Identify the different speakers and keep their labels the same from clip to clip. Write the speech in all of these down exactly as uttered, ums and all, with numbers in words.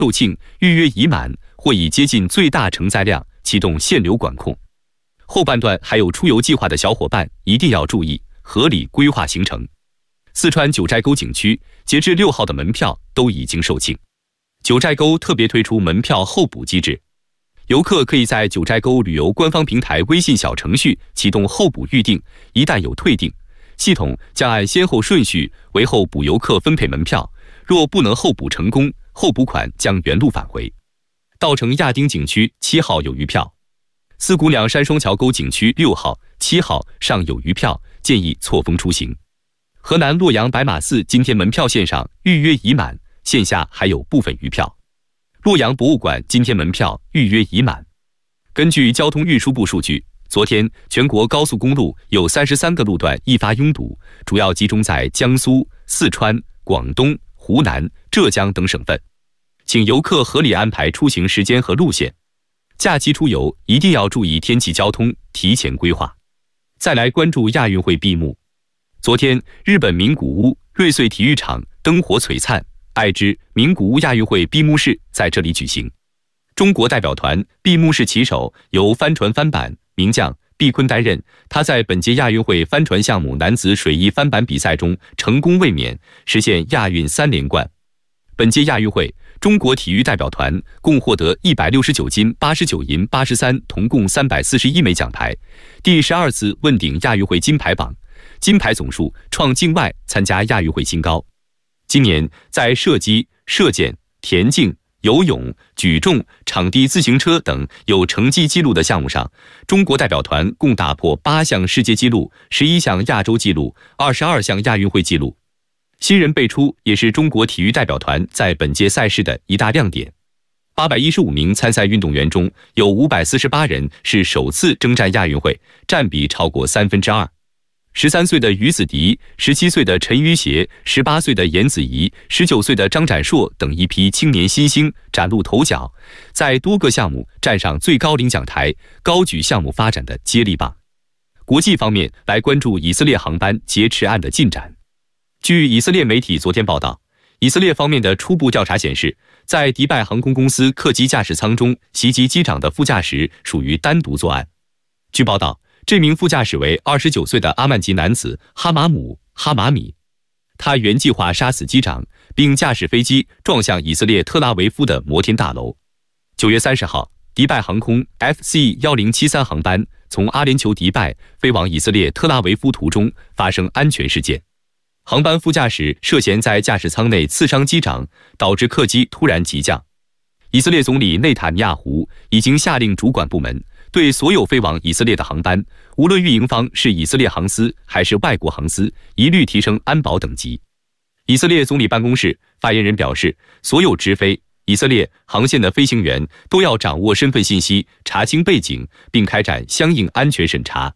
Speaker 1: 售罄，预约已满或已接近最大承载量，启动限流管控。后半段还有出游计划的小伙伴一定要注意，合理规划行程。四川九寨沟景区截至六号的门票都已经售罄。九寨沟特别推出门票候补机制，游客可以在九寨沟旅游官方平台微信小程序启动候补预订，一旦有退订，系统将按先后顺序为候补游客分配门票，若不能候补成功，候补款将原路返回。稻城亚丁景区七号有余票，四姑娘山双桥沟景区六号、七号尚有余票，建议错峰出行。河南洛阳白马寺今天门票线上预约已满，线下还有部分余票。洛阳博物馆今天门票预约已满。根据交通运输部数据，昨天全国高速公路有三十三个路段易发拥堵，主要集中在江苏、四川、广东、湖南、浙江等省份。请游客合理安排出行时间和路线。假期出游一定要注意天气交通，提前规划。再来关注亚运会闭幕。昨天，日本名古屋瑞穗体育场灯火璀璨，爱知名古屋亚运会闭幕式在这里举行。中国代表团闭幕式旗手由帆船翻板名将毕坤担任，他在本届亚运会帆船项目男子水翼翻板比赛中成功卫冕，实现亚运三连冠。本届亚运会，中国体育代表团共获得一百六十九金、八十九银、八十三铜，共三百四十一枚奖牌，第十二次问鼎亚运会金牌榜，金牌总数创境外参加亚运会新高。今年在射击、射箭、田径、游泳、举重、场地自行车等有成绩纪录的项目上，中国代表团共打破八项世界纪录、十一项亚洲纪录、二十二项亚运会纪录。新人辈出也是中国体育代表团在本届赛事的一大亮点。八百一十五名参赛运动员中，有五百四十八人是首次征战亚运会，占比超过三分之二。十三岁的于子迪、十七岁的陈芋协、十八岁的严子怡、十九岁的张展硕等一批青年新星崭露头角，在多个项目站上最高领奖台，高举项目发展的接力棒。国际方面，来关注以色列航班劫持案的进展。据以色列媒体昨天报道，以色列方面的初步调查显示，在迪拜航空公司客机驾驶舱中袭击机长的副驾驶属于单独作案。据报道，这名副驾驶为二十九岁的阿曼籍男子哈马姆·哈马米，他原计划杀死机长，并驾驶飞机撞向以色列特拉维夫的摩天大楼。九月三十号，迪拜航空 F C 一零七三航班从阿联酋迪拜飞往以色列特拉维夫途中发生安全事件。航班副驾驶涉嫌在驾驶舱内刺伤机长，导致客机突然急降。以色列总理内塔尼亚胡已经下令主管部门对所有飞往以色列的航班，无论运营方是以色列航司还是外国航司，一律提升安保等级。以色列总理办公室发言人表示，所有直飞以色列航线的飞行员都要掌握身份信息，查清背景，并开展相应安全审查。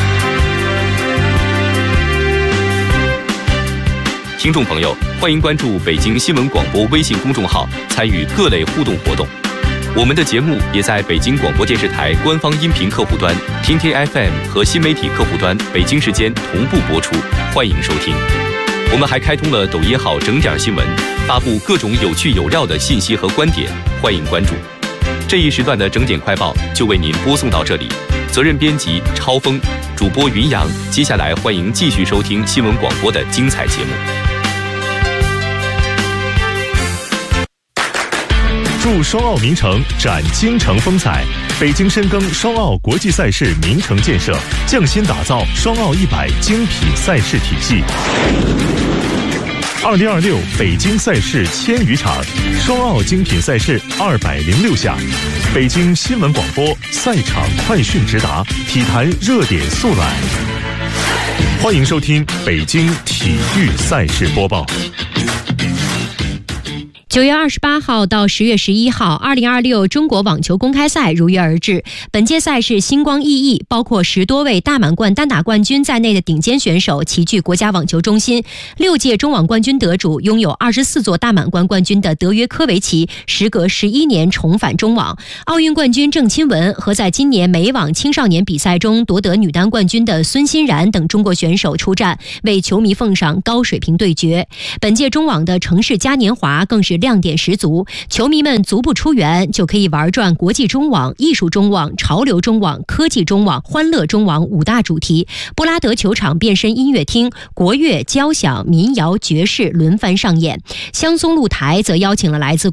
Speaker 1: 听众朋友，欢迎关注北京新闻广播微信公众号，参与各类互动活动。我们的节目也在北京广播电视台官方音频客户端、天天 F M 和新媒体客户端北京时间同步播出，欢迎收听。我们还开通了抖音号整点新闻，发布各种有趣有料的信息和观点，欢迎关注。这一时段的整点快报就为您播送到这里，责任编辑超峰，主播云阳。接下来欢迎继续收听新闻广播的精彩节目。
Speaker 2: 祝双奥名城展京城风采，北京深耕双奥国际赛事名城建设，匠心打造双奥一百精品赛事体系。二零二六北京赛事千余场，双奥精品赛事二百零六项，北京新闻广播赛场快讯直达，体坛热点速览。欢迎收听北京体育赛事播报。
Speaker 3: 九月二十八号到十月十一号，二零二六中国网球公开赛如约而至。本届赛事星光熠熠，包括十多位大满贯单打冠军在内的顶尖选手齐聚国家网球中心。六届中网冠军得主、拥有二十四座大满贯冠军的德约科维奇，时隔十一年重返中网。奥运冠军郑钦文和在今年美网青少年比赛中夺得女单冠军的孙欣然等中国选手出战，为球迷奉上高水平对决。本届中网的城市嘉年华更是是亮点十足，球迷们足不出园就可以玩转国际中网、艺术中网、潮流中网、科技中网、欢乐中网五大主题。布拉德球场变身音乐厅，国乐、交响、民谣、爵士轮番上演。香松露台则邀请了来自